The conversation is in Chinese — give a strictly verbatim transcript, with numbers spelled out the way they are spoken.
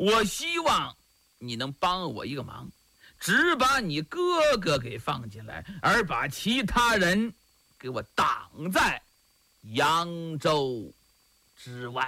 我希望你能帮我一个忙，只把你哥哥给放进来，而把其他人给我挡在扬州之外。